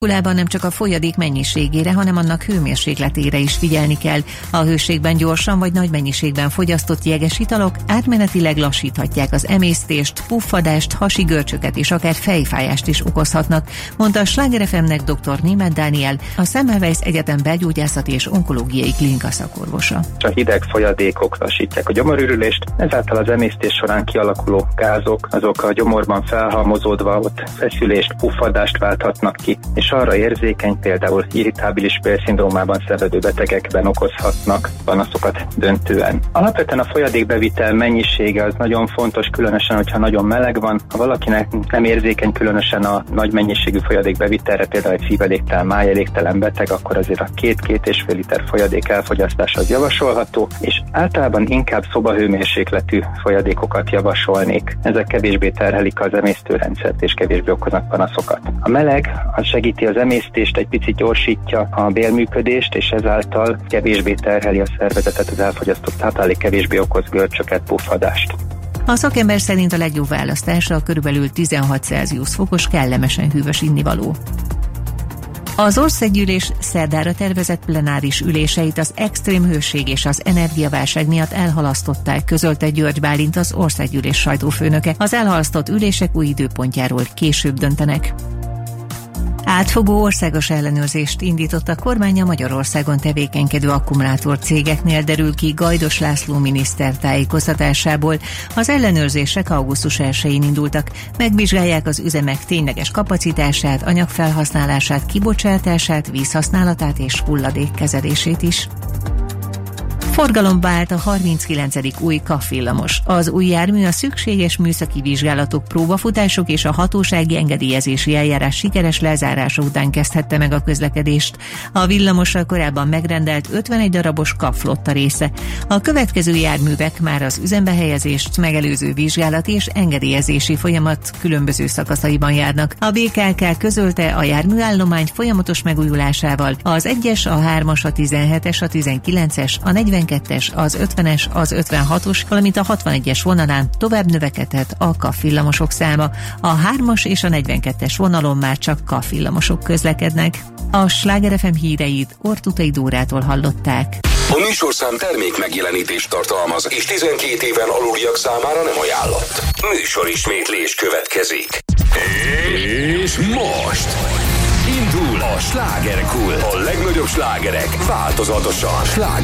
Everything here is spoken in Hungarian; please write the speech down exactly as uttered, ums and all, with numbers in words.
Kulában nem csak a folyadék mennyiségére, hanem annak hőmérsékletére is figyelni kell. A hőségben gyorsan vagy nagy mennyiségben fogyasztott jeges italok átmenetileg lassíthatják az emésztést, puffadást, hasi görcsöket és akár fejfájást is okozhatnak, mondta a Sláger ef em-nek dr. Németh Dániel, a Semmelweis Egyetem belgyógyászati és onkológiai klinika szakorvosa. A hideg folyadékok lassítják a gyomorürülést, ezáltal az emésztés során kialakuló gázok, azok a gyomorban felhalmozódva ott feszülést, puffadást válthatnak ki, és arra érzékeny, például irritábilis bélszindrómában szenvedő betegekben okozhatnak panaszokat döntően. Alapvetően a folyadékbevitel mennyisége az nagyon fontos, különösen, hogyha nagyon meleg van. Ha valakinek nem érzékeny különösen a nagy mennyiségű folyadékbevitelre, például egy szívelégtelen, májelégtelen beteg, akkor azért a két-két és fél liter folyadék elfogyasztása az javasolható, és általában inkább szobahőmérsékletű folyadékokat javasolnék. Ezek kevésbé terhelik az emésztőrendszert és kevésbé okoznak panaszokat. A meleg az segíti az emésztést, egy picit gyorsítja a bélműködést, és ezáltal kevésbé terheli a szervezetet, az elfogyasztott táplálék kevésbé okoz görcsöket, puffadást. A szakember szerint a legjobb választása a körülbelül tizenhat Celsius fokos, kellemesen hűvös innivaló. Az országgyűlés szerdára tervezett plenáris üléseit az extrém hőség és az energiaválság miatt elhalasztották, közölte György Bálint, az országgyűlés sajtófőnöke. Az elhalasztott ülések új időpontjáról később döntenek. Átfogó országos ellenőrzést indított a kormány a Magyarországon tevékenykedő akkumulátorcégeknél, derül ki Gajdos László miniszter tájékoztatásából. Az ellenőrzések augusztus elsején indultak, megvizsgálják az üzemek tényleges kapacitását, anyagfelhasználását, kibocsátását, vízhasználatát és hulladékkezelését is. Forgalomba állt a harminckilencedik új ká á vé villamos. Az új jármű a szükséges műszaki vizsgálatok, próbafutások és a hatósági engedélyezési eljárás sikeres lezárása után kezdhette meg a közlekedést. A villamosra korábban megrendelt ötvenegy darabos ká á vé flotta része. A következő járművek már az üzembe helyezést megelőző vizsgálati és engedélyezési folyamat különböző szakaszaiban járnak. A bé ká ká közölte, a járműállomány folyamatos megújulásával az egyes, a hármas, a tizenhetes, a tizenkilences, a negyvenkettes, az ötvenes, az ötvenhatos, valamint a hatvanegyes vonalán tovább növekedett a ká á vé villamosok száma. A hármas és a negyvenkettes vonalon már csak ká á vé villamosok közlekednek. A Sláger ef em híreit Ortutai Dórától hallották. A műsorszám termék megjelenítést tartalmaz, és tizenkét éven aluliak számára nem ajánlott. Műsorismétlés következik. És most indul a Slágerkul. A legnagyobb slágerek változatosan. Sláger